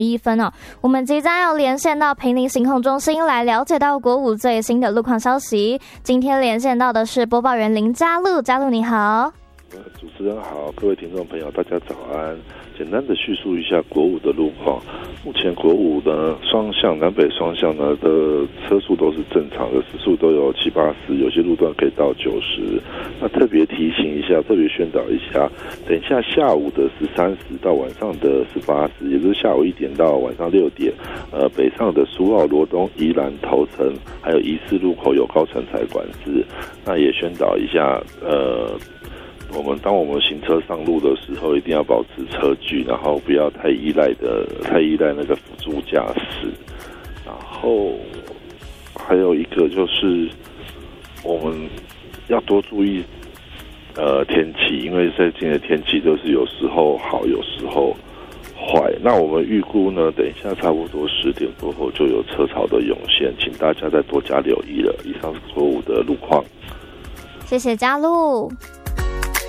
1分哦。我们即将要连线到坪林行控中心来了解到国五最新的路况消息。今天连线到的是播报员林嘉璐，嘉璐你好。 主持人好，各位听众朋友大家早安。简单的叙述一下国五的路况。目前国五呢双向南北双向呢的车速都是正常的，时速都有70-80，有些路段可以到90。那特别提醒一下，特别宣导一下，等一下下午的13时到晚上的18时，也就是下午1点到晚上6点，北上的苏澳、罗东、宜兰、头城还有宜四路口有高承载管制。那也宣导一下，当我们行车上路的时候，一定要保持车距，然后不要太依赖那个辅助驾驶。然后还有一个就是我们要多注意天气，因为最近的天气就是有时候好，有时候坏。那我们预估呢，等一下差不多10点过后就有车潮的涌现，请大家再多加留意了。以上是国五的路况。 谢谢嘉璐。